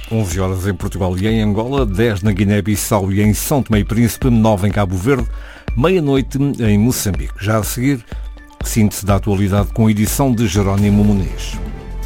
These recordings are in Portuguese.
11 horas em Portugal e em Angola, 10 na Guiné-Bissau e em São Tomé e Príncipe, 9 em Cabo Verde, meia-noite em Moçambique. Já a seguir, síntese da atualidade com a edição de Jerónimo Muniz.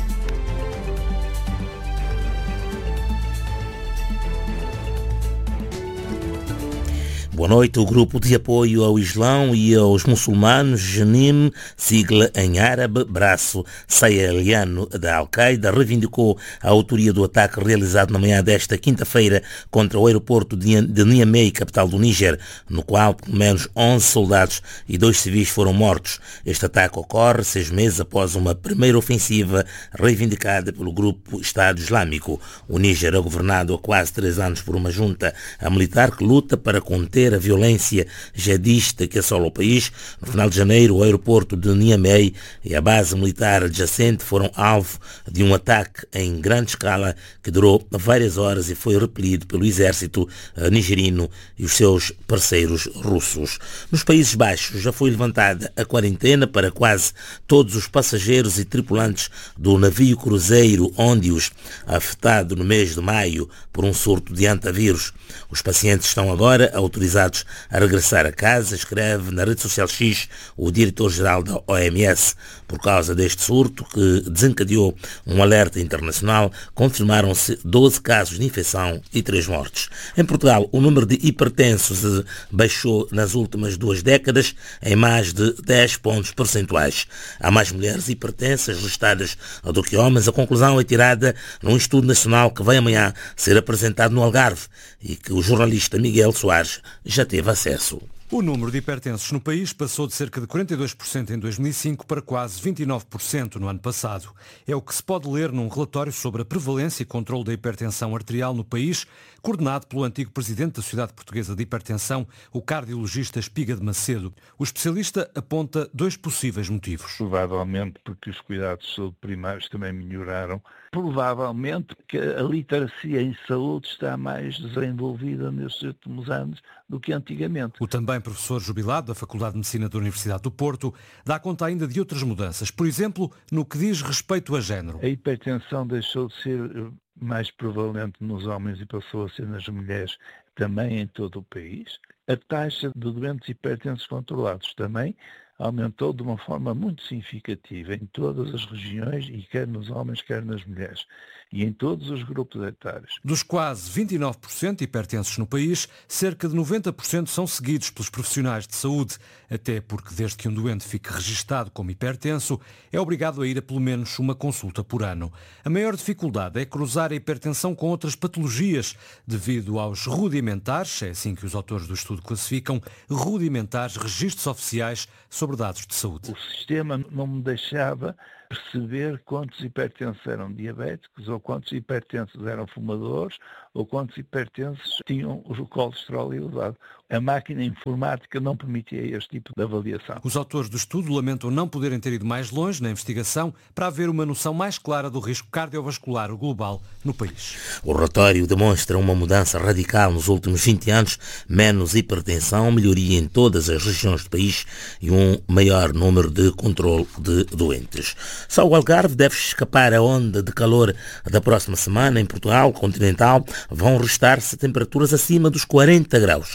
Boa noite. O grupo de apoio ao Islão e aos muçulmanos, JNIM, sigla em árabe, braço saheliano da Al-Qaeda, reivindicou a autoria do ataque realizado na manhã desta quinta-feira contra o aeroporto de Niamey, capital do Níger, no qual pelo menos 11 soldados e 2 civis foram mortos. Este ataque ocorre 6 meses após uma primeira ofensiva reivindicada pelo grupo Estado Islâmico. O Níger é governado há quase 3 anos por uma junta militar que luta para conter a violência jihadista que assola o país. No final de janeiro, o aeroporto de Niamey e a base militar adjacente foram alvo de um ataque em grande escala que durou várias horas e foi repelido pelo exército nigerino e os seus parceiros russos. Nos Países Baixos já foi levantada a quarentena para quase todos os passageiros e tripulantes do navio cruzeiro Ondius, afetado no mês de maio por um surto de hantavírus. Os pacientes estão agora autorizados a regressar a casa, escreve na rede social X o diretor-geral da OMS. Por causa deste surto, que desencadeou um alerta internacional, confirmaram-se 12 casos de infecção e 3 mortes. Em Portugal, o número de hipertensos baixou nas últimas 2 décadas em mais de 10 pontos percentuais. Há mais mulheres hipertensas registadas do que homens. A conclusão é tirada num estudo nacional que vai amanhã ser apresentado no Algarve e que o jornalista Miguel Soares já teve acesso. O número de hipertensos no país passou de cerca de 42% em 2005 para quase 29% no ano passado. É o que se pode ler num relatório sobre a prevalência e controle da hipertensão arterial no país, coordenado pelo antigo presidente da Sociedade Portuguesa de Hipertensão, o cardiologista Espiga de Macedo. O especialista aponta 2 possíveis motivos. Provavelmente porque os cuidados de saúde primários também melhoraram. Provavelmente que a literacia em saúde está mais desenvolvida nestes últimos anos do que antigamente. O também professor jubilado da Faculdade de Medicina da Universidade do Porto dá conta ainda de outras mudanças, por exemplo, no que diz respeito a género. A hipertensão deixou de ser mais prevalente nos homens e passou a ser nas mulheres também em todo o país. A taxa de doentes hipertensos controlados também aumentou de uma forma muito significativa em todas as regiões, e quer nos homens, quer nas mulheres, e em todos os grupos etários. Dos quase 29% hipertensos no país, cerca de 90% são seguidos pelos profissionais de saúde, até porque desde que um doente fique registado como hipertenso, é obrigado a ir a pelo menos uma consulta por ano. A maior dificuldade é cruzar a hipertensão com outras patologias, devido aos rudimentares, é assim que os autores do estudo classificam, rudimentares registros oficiais sobre dados de saúde. O sistema não me deixava perceber quantos hipertensos eram diabéticos, ou quantos hipertensos eram fumadores, ou quantos hipertensos tinham o colesterol elevado. A máquina informática não permitia este tipo de avaliação. Os autores do estudo lamentam não poderem ter ido mais longe na investigação para haver uma noção mais clara do risco cardiovascular global no país. O relatório demonstra uma mudança radical nos últimos 20 anos, menos hipertensão, melhoria em todas as regiões do país e um maior número de controle de doentes. Só o Algarve deve escapar à onda de calor da próxima semana. Em Portugal continental vão registrar-se temperaturas acima dos 40 graus.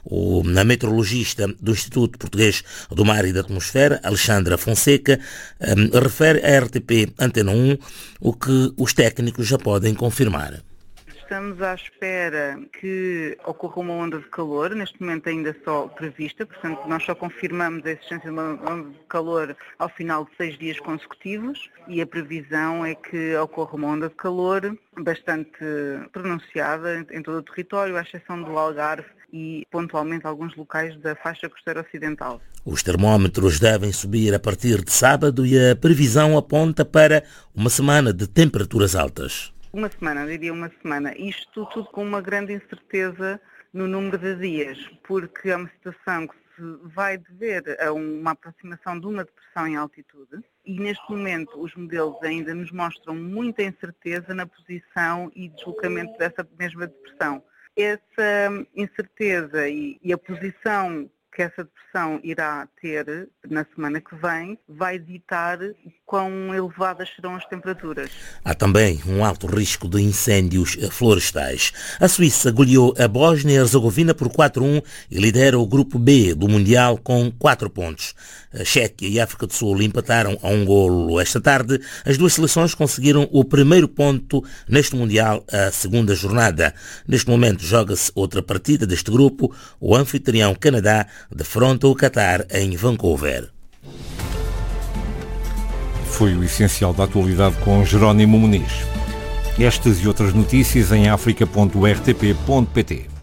A meteorologista do Instituto Português do Mar e da Atmosfera, Alexandra Fonseca, refere à RTP Antena 1 o que os técnicos já podem confirmar. Estamos à espera que ocorra uma onda de calor, neste momento ainda só prevista, portanto nós só confirmamos a existência de uma onda de calor ao final de 6 dias consecutivos, e a previsão é que ocorra uma onda de calor bastante pronunciada em todo o território, à exceção do Algarve e pontualmente alguns locais da faixa costeira ocidental. Os termómetros devem subir a partir de sábado e a previsão aponta para uma semana de temperaturas altas. Uma semana, diria uma semana. Isto tudo com uma grande incerteza no número de dias, porque é uma situação que se vai dever a uma aproximação de uma depressão em altitude, e neste momento os modelos ainda nos mostram muita incerteza na posição e deslocamento dessa mesma depressão. Essa incerteza e a posição que essa depressão irá ter na semana que vem vai ditar quão elevadas serão as temperaturas. Há também um alto risco de incêndios florestais. A Suíça goleou a Bósnia e Herzegovina por 4-1 e lidera o grupo B do Mundial com 4 pontos. A Chequia e a África do Sul empataram a 1 golo esta tarde. As duas seleções conseguiram o primeiro ponto neste Mundial, a segunda jornada. Neste momento joga-se outra partida deste grupo. O anfitrião Canadá defronta o Qatar em Vancouver. Foi o essencial da atualidade com Jerónimo Muniz. Estas e outras notícias em africa.rtp.pt.